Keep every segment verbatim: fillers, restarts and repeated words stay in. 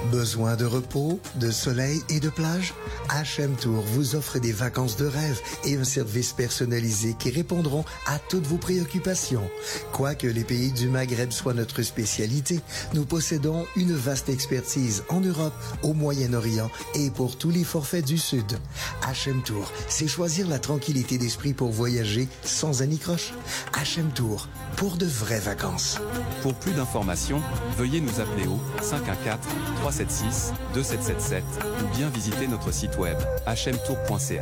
Besoin de repos, de soleil et de plage? H M Tour vous offre des vacances de rêve et un service personnalisé qui répondront à toutes vos préoccupations. Quoique les pays du Maghreb soient notre spécialité, nous possédons une vaste expertise en Europe, au Moyen-Orient et pour tous les forfaits du Sud. H M Tour, c'est choisir la tranquillité d'esprit pour voyager sans anicroche. H M Tour, pour de vraies vacances. Pour plus d'informations, veuillez nous appeler au cinq un quatre, trois sept six, deux sept sept sept ou bien visiter notre site web h m tour point c a.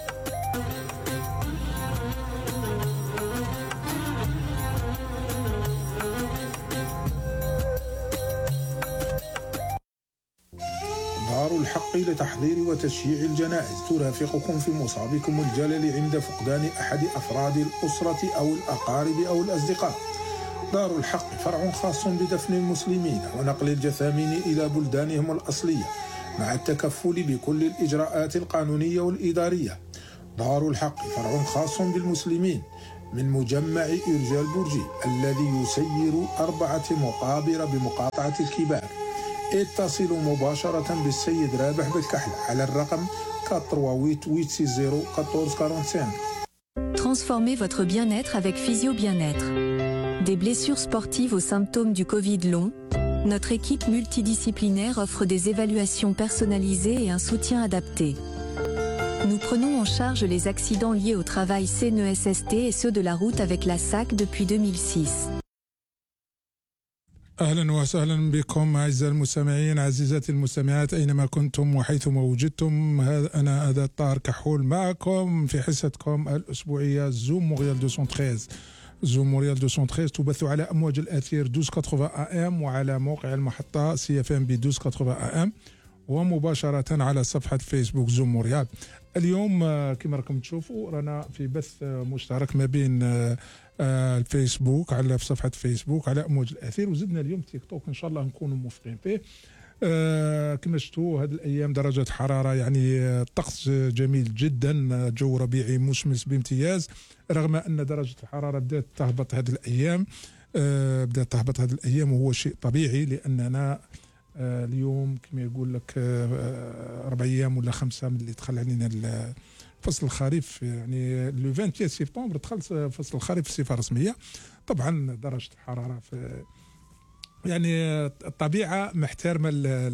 دار الحق لتحضير وتشييع الجنائز ترافقكم في مصابكم الجلل عند فقدان أحد أفراد الأسرة أو الأقارب أو الأصدقاء. دار الحق فرع خاص بدفن المسلمين ونقل الجثامين إلى بلدانهم الأصلية مع التكفل بكل الإجراءات القانونية والإدارية. دار الحق فرع خاص بالمسلمين من مجمع إرجاء البرجي الذي يسير أربعة مقابر بمقاطعة الكبار. اتصلوا مباشرة بالسيد رابح بالكحل على الرقم quatre huit huit six zéro un quatre quatre cinq. Transformez votre bien-être avec Physio Bien-être. Des blessures sportives aux symptômes du Covid long, notre équipe multidisciplinaire offre des évaluations personnalisées et un soutien adapté. Nous prenons en charge les accidents liés au travail C N E S S T et ceux de la route avec la S A C depuis deux mille six. أهلا وسهلا بكم أعزائي المستمعين عزيزاتي المستمعات أينما كنتم وحيثما وجدتم. أنا أداة طاهر كحول معكم في حصتكم الأسبوعية زوم مونريال مئتين وثلاثة عشر. زوم مونريال مئتين وثلاثة عشر تبث على أمواج الأثير اثناشر ثمانين أ ام وعلى موقع المحطة سي اف ام ب اثناشر ثمانين أ ام ومباشرة على صفحة فيسبوك زوم مونريال. اليوم كما راكم تشوفوا رانا في بث مشترك ما بين الفيسبوك على في صفحة فيسبوك على أمواج الأثير، وزدنا اليوم تيك توك إن شاء الله نكونوا موفقين فيه. آه كما شفتوا هذه الأيام درجة حرارة يعني الطقس جميل جدا، جو ربيعي مشمس بامتياز، رغم أن درجة الحرارة بدأت تهبط هذه الأيام. آه بدأت تهبط هذه الأيام وهو شيء طبيعي لأننا آه اليوم كما يقول لك آه أربع أيام ولا خمسة من اللي دخل علينا فصل الخريف، يعني لو واحد وعشرين سبتمبر دخل فصل الخريف بصفة رسمية. طبعا درجة الحرارة في يعني الطبيعة محترمة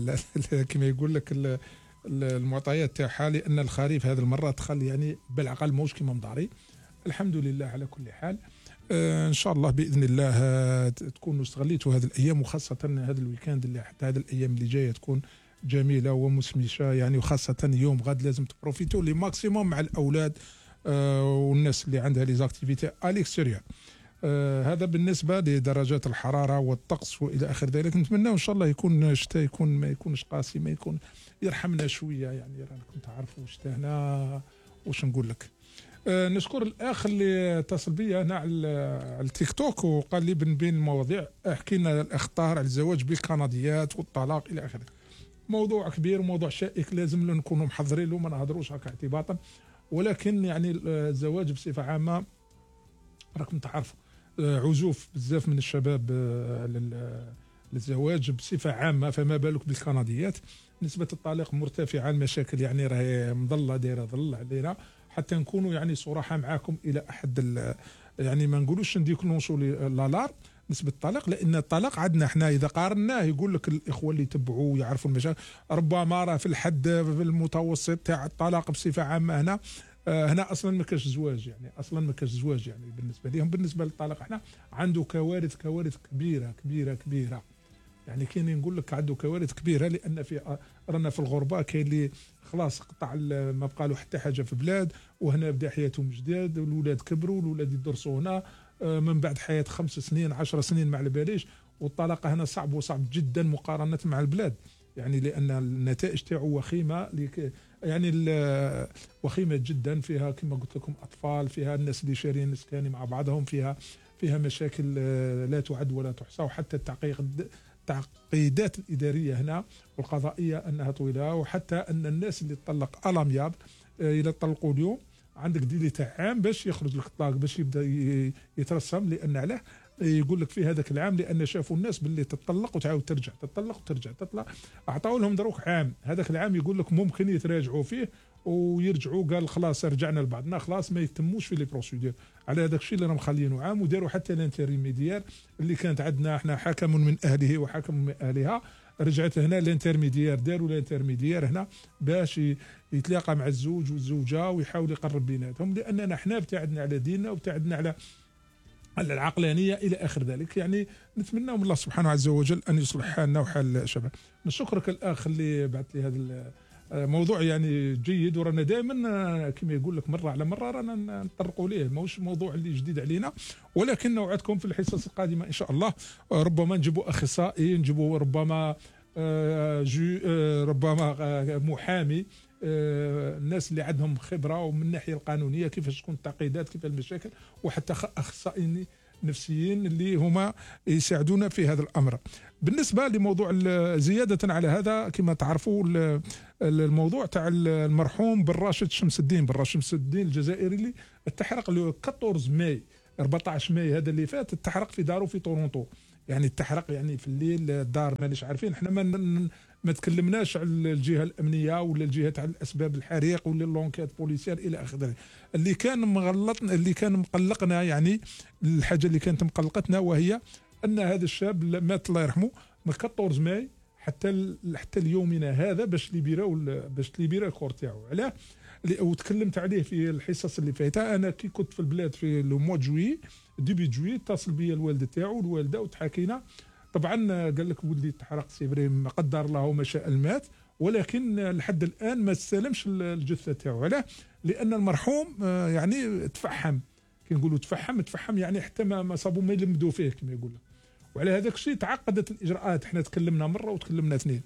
كما يقول لك المعطيات تاعها، لأن الخريف هذه المرة دخل يعني بالعقل موش كما مضاري. الحمد لله على كل حال. آه إن شاء الله بإذن الله تكونوا استغليتوا هذه الأيام، وخاصة هذا الويكاند اللي حتى هذه الأيام اللي جاية تكون جميلة ومسمشة يعني، وخاصة يوم غد لازم تبروفيتوا لي ماكسيموم مع الأولاد آه والناس اللي عندها لي زاكتيفيتي أليكستيريور. آه هذا بالنسبة لدرجات الحرارة والطقس وإلى آخر ذلك. نتمنى إن شاء الله يكون شتاء، يكون ما يكونش قاسي، ما يكون يرحمنا شوية يعني. راكم تعرفوا شتانا واش نقول لك. آه نشكر الأخ اللي اتصل بي هنا على التيك توك وقال لي بين بين المواضيع احكي لنا الأخ طاهر على الزواج بالكنديات والطلاق إلى آخره. موضوع كبير وموضوع شائك، لازم نكونوا محضرين له، ما نهضروش هكا اعتباطا. ولكن يعني الزواج بصفة عامة راكم تعرفوا عزوف بزاف من الشباب للزواج بصفة عامة، فما بالك بالكنديات. نسبة الطلاق مرتفعة، المشاكل يعني راهي مظلة دايرة ظل علينا. حتى نكونوا يعني صراحة معاكم إلى أحد يعني ما نقولوش نديكلونشوا لالار نسبة الطلاق، لأن الطلاق عندنا احنا إذا قارناه يقول لك الإخوة اللي يتبعوا ويعرفوا المشاكل ربما راه في الحد في المتوسط تاع الطلاق بصفة عامة هنا. آه هنا أصلا ما كاش زواج يعني، أصلا ما كاش زواج يعني بالنسبة لهم. بالنسبة للطلاق احنا عنده كوارث كوارث كبيرة كبيرة كبيرة يعني. كاين نقول لك عنده كوارث كبيرة، لأن في رانا في الغربة كاين اللي خلاص قطع ما بقى له حتى حاجة في بلاد، وهنا بدا حياتهم جداد، والولاد كبروا، والولاد يدرسوا هنا من بعد حياة خمس سنين عشر سنين مع الباليش. والطلاق هنا صعب وصعب جدا مقارنة مع البلاد يعني، لأن النتائج تاعو وخيمة يعني وخيمة جدا. فيها كما قلت لكم أطفال، فيها الناس اللي شارين نسكاني مع بعضهم، فيها فيها مشاكل لا تعد ولا تحصى. وحتى التحقيق التعقيدات الإدارية هنا والقضائية أنها طويلة، وحتى أن الناس اللي تطلق ألامياب إلى طلقوا اليوم عندك ديلي تاع عام باش يخرج لك الطلاق باش يبدا يترسم. لأن علاه يقول لك في هذاك العام، لان شافوا الناس باللي تطلق وتعاود ترجع، تطلق وترجع تطلع، اعطاو لهم دروك عام. هذاك العام يقول لك ممكن يتراجعوا فيه ويرجعوا، قال خلاص رجعنا لبعضنا، خلاص ما يتموش في لي بروسيدور على هذاك الشيء اللي راهم مخلينه عام. وداروا حتى الانترميديار اللي كانت عندنا احنا حكم من اهله وحكم من اهلها، رجعت هنا الانترميديار، داروا الانترميديار هنا باش يتلاقى مع الزوج والزوجه ويحاول يقرب بيناتهم، لاننا احنا ابتعدنا على ديننا وابتعدنا على العقلانيه الى اخر ذلك. يعني نتمنى من الله سبحانه عز وجل ان يصلح حالنا وحال الشباب. نشكرك الاخ اللي بعث لي هذا الموضوع، يعني جيد، ورانا دائما كما يقول لك مره على مره رانا نطرقوا ليه، ماهوش موضوع اللي جديد علينا، ولكن نوعدكم في الحصص القادمه ان شاء الله ربما نجيبوا اخصائي، نجيبوا ربما جو ربما محامي، الناس اللي عندهم خبره ومن الناحيه القانونيه كيفاش تكون التعقيدات، كيف المشاكل، وحتى اخصائيين نفسيين اللي هما يساعدونا في هذا الامر. بالنسبه لموضوع زياده على هذا، كما تعرفوا الموضوع تاع المرحوم بن راشد شمس الدين، بن راشد شمس الدين الجزائري اللي تحرق له أربعطاش ماي أربعطاش ماي هذا اللي فات، تحرق في داره في تورونتو. يعني التحرق يعني في الليل، الدار مانيش عارفين، احنا ما ما تكلمناش على الجهه الامنيه ولا الجهه تاع الاسباب الحريق ولا اللونكات بوليسير الى اخره. اللي كان مغلطنا، اللي كان مقلقنا، يعني الحاجه اللي كانت مقلقتنا وهي ان هذا الشاب مات الله يرحمه من أربعطاش ماي حتى حتى ليومنا هذا باش ليبيراو باش ليبيرا الكور تاعو. علاه؟ وتكلمت عليه في الحصص اللي فاتها. انا كي كنت في البلاد في لو موا جوي ديبي جوي، اتصل بيا الوالده تاعو والوالده وتحاكينا. طبعا قال لك ولدي تحرق سي فري، ما قدر الله ما شاء المات، ولكن لحد الان ما استلمش الجثه تاعو. علاه؟ لان المرحوم يعني تفحم، كي نقولوا تفحم تفحم يعني حتى ما صابوا ما يلمدوا فيه كما يقول لك. وعلى هذاك الشيء تعقدت الاجراءات. احنا تكلمنا مره وتكلمنا اثنين.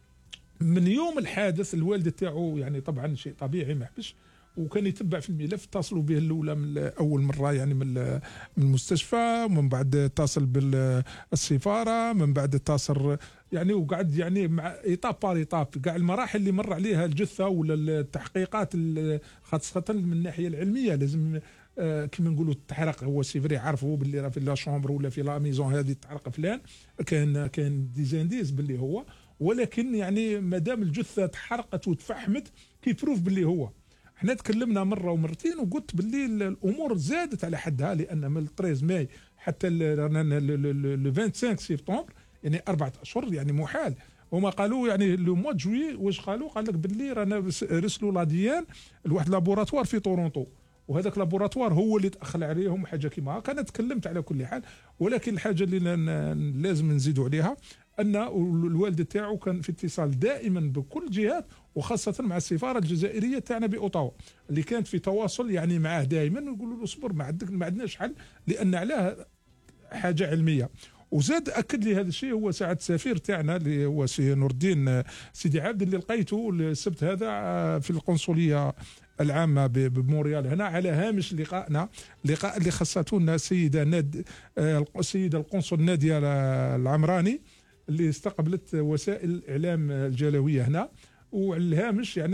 من يوم الحادث الوالده تاعو يعني طبعا شيء طبيعي ما حبش، وكان يتبع في الملف. اتصلوا به الاولى من اول مره يعني من من المستشفى، ومن بعد اتصل بالسفاره، من بعد اتصل يعني وقعد يعني مع ايطاب بار ايطاب كاع المراحل اللي مر عليها الجثه ولا التحقيقات، خاصه من الناحيه العلميه. لازم آه كما نقولوا التحرق هو سيفري عرفوا باللي راه في لا شومبر ولا في لا ميزون هذه تحرق فلان، كان كان ديزانديز باللي هو، ولكن يعني مادام الجثه تحرقت وتفحمت كيبروف باللي هو. احنا تكلمنا مره ومرتين وقلت باللي الامور زادت على حدها، لان من ثلاثة عشر ماي حتى ل خمسة وعشرين سبتمبر يعني اربعه اشهر يعني محال. هما قالوا يعني لو موا جوي واش قالوا؟ قال لك باللي رانا رسلوا لاديان لواحد لابوراتوار في تورونتو، وهذاك لابوراتوار هو اللي تاخر عليهم حاجه كيما هكا. انا تكلمت على كل حال، ولكن الحاجه اللي لازم نزيدوا عليها ان الوالده تاعو كان في اتصال دائما بكل الجهات، وخاصه مع السفاره الجزائريه تاعنا باوتاوا اللي كانت في تواصل يعني معاه دائما، ويقولوا له اصبر ما عندك ما عندناش حل، لان علاه حاجه علميه. وزاد اكد لي هذا الشيء هو ساعه السفير تاعنا اللي هو سي نور الدين سيدي عبد، اللي لقيته السبت هذا في القنصليه العامه بمونريال هنا على هامش لقائنا، لقاء اللي خصته لنا السيده ناد السيده القنصل ناديه العمراني اللي استقبلت وسائل الاعلام الجالويه هنا. وعلى الهامش يعني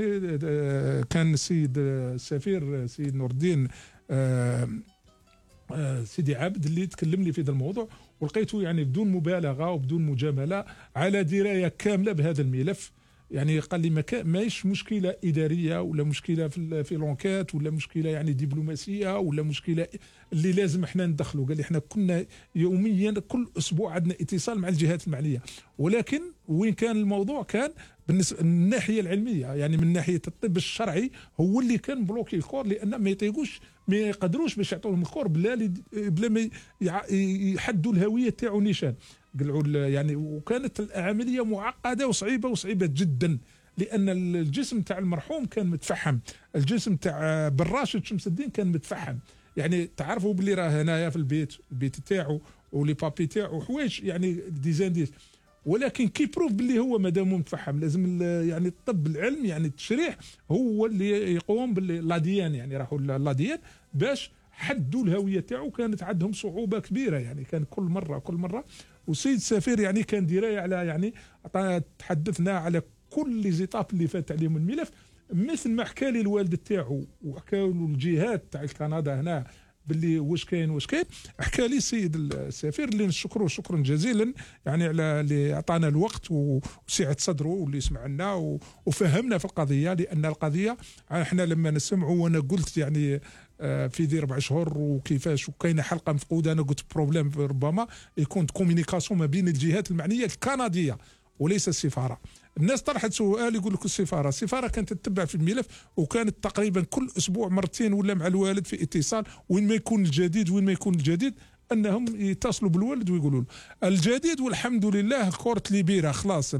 كان السيد السفير سيد نور الدين سيدي عبد اللي تكلم لي في هذا الموضوع، ولقيته يعني بدون مبالغه وبدون مجامله على درايه كامله بهذا الملف. يعني قال لي ما ماهيش مشكله اداريه ولا مشكله في في لونكات ولا مشكله يعني دبلوماسيه ولا مشكله اللي لازم احنا ندخلوا. قال لي احنا كنا يوميا كل اسبوع عندنا اتصال مع الجهات المعنيه، ولكن وين كان الموضوع كان بالنسبه من الناحيه العلميه، يعني من ناحيه الطب الشرعي هو اللي كان بلوكي الكور، لان ما يطيقوش ما يقدروش باش يعطوا لهم الكور بلا بلا ما يحدوا الهويه تاعو نيشان. قالوا يعني وكانت العمليه معقده وصعيبه وصعيبه جدا، لان الجسم تاع المرحوم كان متفحم، الجسم تاع بن راشد شمس الدين كان متفحم. يعني تعرفوا باللي راه هنايا في البيت البيت تاعو ولي بابي تاعو حوايج يعني ديزانديس، ولكن كي بروف باللي هو مادام متفحم لازم يعني الطب العلم يعني التشريح هو اللي يقوم باللاديان، يعني راحوا للاديان باش حدوا الهويه تاعو. كانت عندهم صعوبه كبيره، يعني كان كل مره كل مره. والسيد السفير يعني كان درايه على يعني تحدثنا على كل زيطاب اللي فات عليهم الملف، مثل ما حكى لي الوالد تاعو وحكاوا له الجهات تاع كندا هنا باللي واش كاين واش كاين. حكى لي السيد السفير اللي نشكره شكرا جزيلا يعني على اللي عطانا الوقت وسعه صدره واللي سمعنا وفهمنا في القضيه، لان القضيه احنا لما نسمعوا وانا قلت يعني في ذي ربع شهور وكيفاش وكاينه حلقه مفقوده، انا قلت بروبليم ربما يكون كومينيكاسيون ما بين الجهات المعنيه الكنديه وليس السفاره. الناس طرحت سؤال يقول لك السفاره السفاره كانت تتبع في الملف، وكانت تقريبا كل اسبوع مرتين ولا مع الوالد في اتصال، وين ما يكون الجديد وين ما يكون الجديد انهم يتصلوا بالوالد ويقولوا له الجديد. والحمد لله كورت ليبيرا خلاص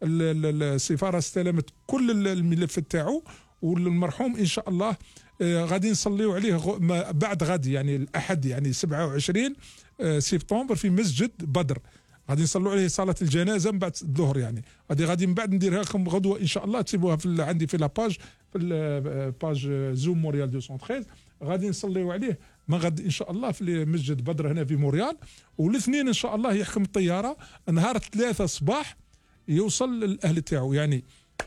السفاره استلمت كل الملف تاعو، والمرحوم ان شاء الله غادي نصليوا عليه بعد غد يعني الاحد يعني سبعة وعشرين سبتمبر في مسجد بدر، غادي نصلوا عليه صلاه الجنازه من بعد الظهر يعني. غادي غادي من بعد نديرها لكم غدوه ان شاء الله، تسيبوها في عندي في لاباج في الباج زوم موريال مئتين وثلاثة عشر، غادي نصليوا عليه ما غد ان شاء الله في مسجد بدر هنا في موريال. والاثنين ان شاء الله يحكم الطياره نهار الثلاثاء صباح يوصل للاهل تاعو، يعني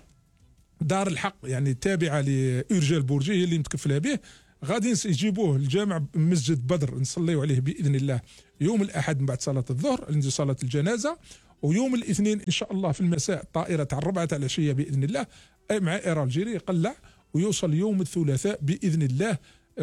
دار الحق يعني تابعه لأورجال بورجي هي اللي متكفله به، غادي يجيبوه الجامع مسجد بدر نصليوا عليه باذن الله يوم الاحد من بعد صلاه الظهر عند صلاه الجنازه، ويوم الاثنين ان شاء الله في المساء الطائره تاع الربعه تاع العشيه باذن الله مع اير الجيري يقلع ويوصل يوم الثلاثاء باذن الله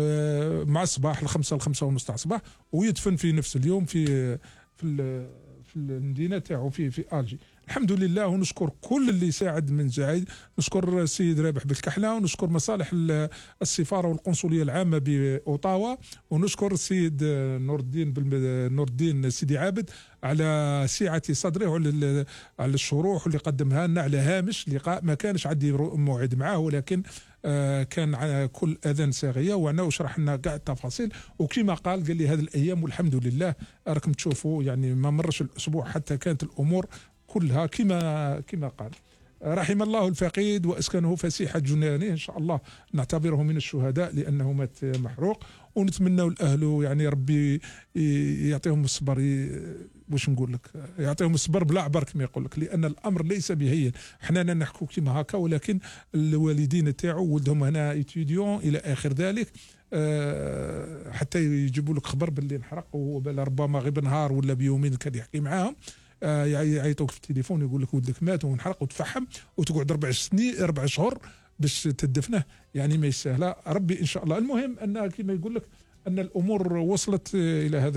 مع الصباح الخمسه الخمسه ونص تاع الصباح، ويدفن في نفس اليوم في في في المدينه تاعو في في الجي. الحمد لله، ونشكر كل اللي ساعد من زايد، نشكر السيد رابح بالكحله، ونشكر مصالح السفاره والقنصليه العامه باوتاوا، ونشكر السيد نور الدين نور الدين سيدي عابد على سعه صدره وعلى على الشروح اللي قدمها لنا على هامش لقاء ما كانش عندي موعد معاه، ولكن آه كان على كل اذان صاغيه وانا وشرح لنا كاع التفاصيل. وكما قال قال لي هذه الايام والحمد لله راكم تشوفوا يعني ما مرش الاسبوع حتى كانت الامور كلها كما كما قال. رحم الله الفقيد واسكنه فسيح جنانه، ان شاء الله نعتبره من الشهداء لانه مات محروق، ونتمنى لاهله يعني ربي يعطيهم الصبر، واش نقول لك يعطيهم الصبر بلا عبر كما يقول لك، لان الامر ليس بهين. حنا نحكوا كما هكا، ولكن الوالدين تاعو ولدهم هنا ايتيديون الى اخر ذلك، أه حتى يجيبوا لك خبر باللي انحرق، وهو ربما غير بنهار ولا بيومين كان يحكي معاهم آه يعيطوك في التليفون يقول لك ولدك مات وانحرق وتفحم وتقعد اربع سنين اربع شهور باش تدفنه، يعني ما يسهل. ربي ان شاء الله. المهم ان كما يقول لك ان الامور وصلت الى هذا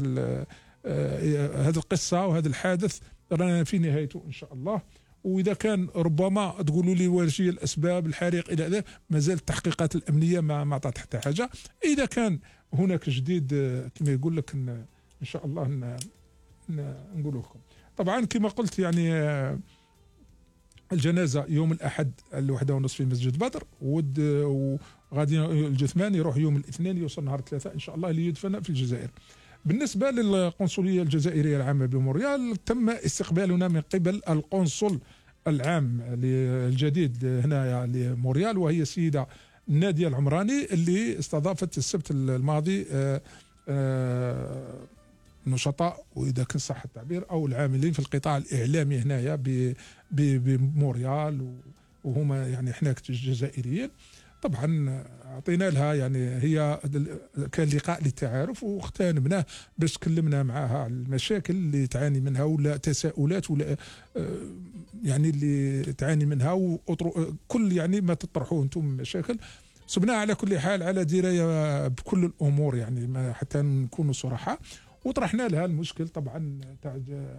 آه هذه القصه وهذا الحادث رانا في نهايته ان شاء الله. واذا كان ربما تقولوا لي واش هي الاسباب الحريق الى ذا، مازال التحقيقات الامنيه ما ما عطات حتى حاجه. اذا كان هناك جديد كما يقول لك ان, إن شاء الله نقول لكم. طبعا كما قلت يعني الجنازه يوم الاحد الواحدة ونصف في مسجد بدر، وغادي الجثمان يروح يوم الاثنين يوصل نهار الثلاثاء ان شاء الله ليدفن في الجزائر. بالنسبه للقنصليه الجزائريه العامه بموريال، تم استقبالنا من قبل القنصل العام الجديد هنا لموريال، وهي السيده ناديه العمراني اللي استضافت السبت الماضي آآ آآ نشطاء، واذا كان صح التعبير، او العاملين في القطاع الاعلامي هنايا بموريال، وهما يعني احنا الجزائريين. طبعا اعطينا لها يعني هي كان لقاء للتعارف واغتنمناه باش تكلمنا معها على المشاكل اللي تعاني منها ولا تساؤلات ولا يعني اللي تعاني منها وكل يعني ما تطرحوه انتم مشاكل. سبناها على كل حال على درايه بكل الامور يعني ما حتى نكونوا صراحه، وطرحنا لها المشكل طبعا تاع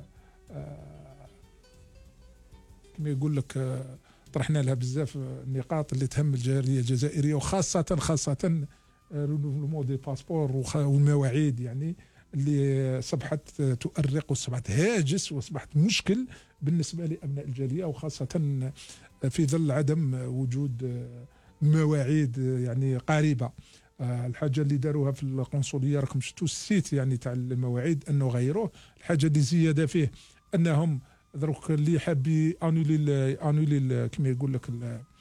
كما يقول لك آه طرحنا لها بزاف النقاط اللي تهم الجاليه الجزائريه، وخاصه خاصه لو دي باسبور والمواعيد يعني اللي اصبحت تؤرق واصبحت هاجس واصبحت مشكل بالنسبه لابناء الجاليه، وخاصه في ظل عدم وجود مواعيد يعني قريبه. الحاجه اللي داروها في القنصليه راكم شفتوا السيت يعني تاع المواعيد انه غيروه. الحاجه اللي زياده فيه انهم دروك اللي حاب انولي انولي كما يقول لك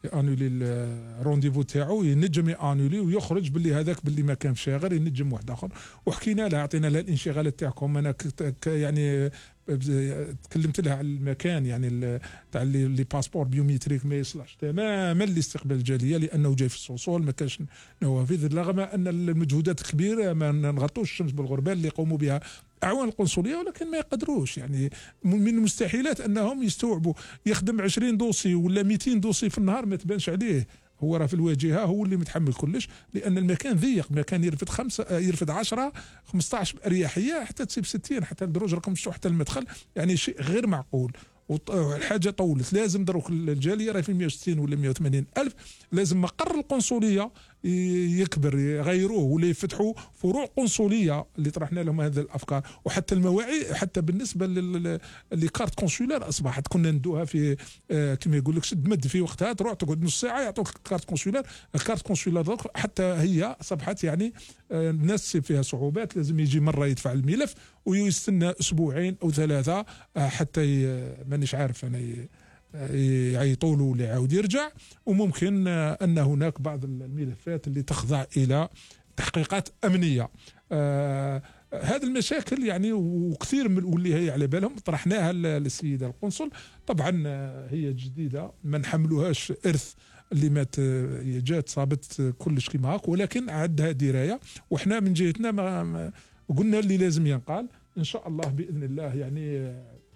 يانولي الرونديفو تاعو، ينجم يانولي ويخرج باللي هذاك باللي ما كان شاغر ينجم واحد اخر. وحكينا لها، عطينا لها الانشغالات تاعكم. انا يعني تكلمت لها على المكان يعني تاع لي باسبور بيوميتريك ما يصلحش تماما لاستقبال الجاليه لانه جاي في الصوصول، ما كانش نوافذ، رغم ان المجهودات الكبيره ما نغطوش الشمس بالغربال اللي يقوموا بها اعوان القنصليه، ولكن ما يقدروش. يعني من المستحيلات انهم يستوعبوا يخدم عشرين دوسي ولا مئتين دوسي في النهار ما تبانش عليه. هو راه في الواجهه هو اللي متحمل كلش، لان المكان ضيق، المكان يرفد خمسه يرفد عشرة خمسطاش باريحيه حتى تصيب ستين، حتى الدروج راكم مفتوح حتى المدخل، يعني شيء غير معقول. والحاجه طولت، لازم دروك الجاليه راه في مئة وستين ولا مئة وثمانين الف، لازم مقر القنصليه يكبر يغيروه ولا يفتحوا فروع قنصليه اللي طرحنا لهم هذه الافكار. وحتى المواعيد حتى بالنسبه لكارت كونسولار اصبحت كنا ندوها في آه كما يقول لك شد مد في وقتها، تروح تقعد نص ساعه يعطوك كارت كونسولار. الكارت كونسولار حتى هي اصبحت يعني آه الناس فيها صعوبات، لازم يجي مره يدفع الملف ويستنى اسبوعين او ثلاثه آه حتى مانيش عارف انا يعيطوا له ولا يعاود يرجع. وممكن ان هناك بعض الملفات اللي تخضع الى تحقيقات امنيه. آه هذه المشاكل يعني وكثير من واللي هي على بالهم طرحناها للسيده القنصل. طبعا هي جديده ما نحملوهاش ارث اللي مات جات صابت كلش كيما هاك، ولكن عندها درايه. وحنا من جهتنا ما قلنا اللي لازم ينقال ان شاء الله باذن الله. يعني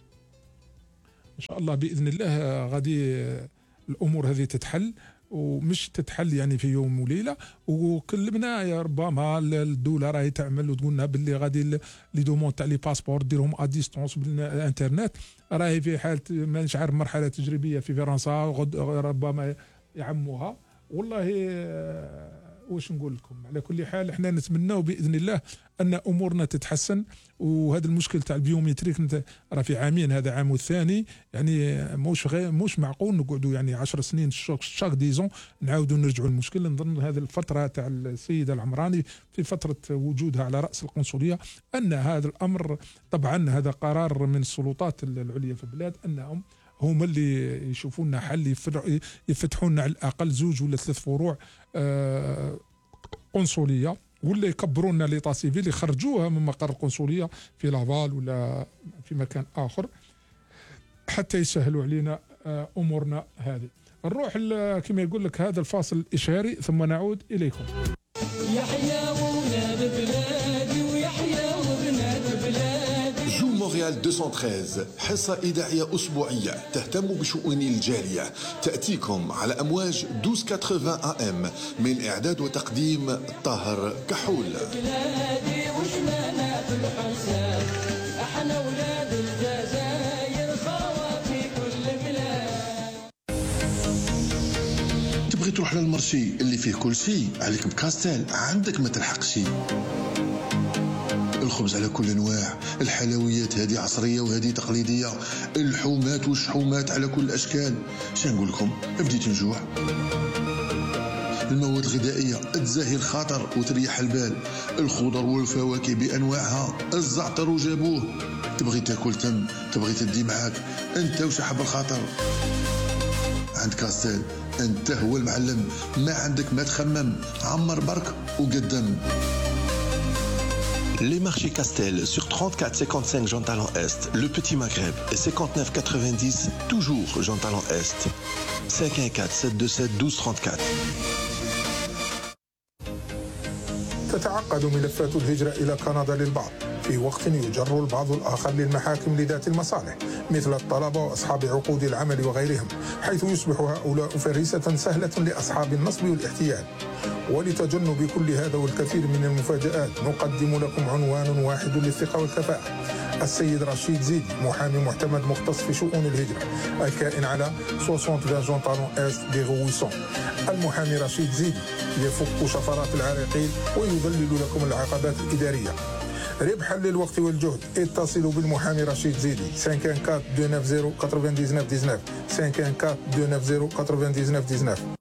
ان شاء الله باذن الله غادي الامور هذه تتحل، ومش تتحل يعني في يوم وليله. وكلمنا يا ربما الدوله راهي تعمل وتقولنا باللي غادي لي دومون تاع لي باسبور ديرهم ا ديستونس بالانترنت، راهي في حاله مانيش عارف مرحله تجريبيه في فرنسا، ربما يعموها. والله واش نقول لكم، على كل حال احنا نتمناو باذن الله ان امورنا تتحسن. وهذا المشكل تاع البيومتريك راه في عامين، هذا عام الثاني، يعني موش غير موش معقول نقعدوا يعني عشر سنين شاك ديزون نعاودوا نرجعوا المشكل. نظن هذه الفتره تاع السيده العمراني في فتره وجودها على راس القنصليه ان هذا الامر، طبعا هذا قرار من السلطات العليا في البلاد انهم هم اللي يشوفوا لنا حل، يفتحوا لنا على الاقل زوج ولا ثلاث فروع آه قنصليه، ولا يكبروا لنا ليطا سيفيل يخرجوها من مقر القنصليه في لافال ولا في مكان اخر حتى يسهلوا علينا آه امورنا هذه. نروح كما يقول لك هذا الفاصل الاشهاري ثم نعود اليكم. يحيى ولاد بلادي ويحيى وبنات بلادي. جو مونريال مئتين وثلاثة عشر حصة إذاعية أسبوعية تهتم بشؤون الجالية، تأتيكم على أمواج اثنا عشر ثمانين إيه إم من إعداد وتقديم طاهر كحول. بلادي وشمالنا في الحساب، احنا ولاد الجزائر خوا في كل بلاد. تبغي تروح للمرشي اللي فيه كل شيء، عليك بكاستيل، عندك ما تلحقش. الخبز على كل انواع، الحلويات هذه عصريه وهذه تقليديه، الحومات والشحومات على كل الاشكال. شنو نقول لكم، بديت نجوع. المواد الغذائيه تزاهي الخاطر وتريح البال، الخضر والفواكه بانواعها، الزعتر وجابوه. تبغي تاكل تم، تبغي تدي معاك انت وشحب الخاطر. عند كاستيل انت هو المعلم، ما عندك ما تخمم، عمر برك وقدم. Les marchés Castel sur trente-quatre cinquante-cinq Jean Talent Est, le Petit Maghreb et cinquante-neuf quatre-vingt-dix toujours Jean Talent Est. cinq un quatre sept deux sept douze trente-quatre. تتعقد ملفات الهجرة إلى كندا للبعض في وقت يجر البعض الآخر للمحاكم لذات المصالح مثل الطلبة وأصحاب عقود العمل وغيرهم، حيث يصبح هؤلاء فريسة سهلة لأصحاب النصب والاحتيال. ولتجنب كل هذا والكثير من المفاجآت نقدم لكم عنوان واحد للثقة والكفاءة. السيد رشيد زيدي، محامي معتمد مختص في شؤون الهجرة، الكائن على ستين جون طالون إست دي غويسون. المحامي رشيد زيدي يفك شفرات العراقيل ويذلل لكم العقبات الإدارية. ربحا للوقت والجهد اتصلوا بالمحامي رشيد زيدي خمسة أربعة أربعة اثنين تسعة صفر تسعة تسعة تسعة خمسة أربعة أربعة اثنين تسعة صفر تسعة تسعة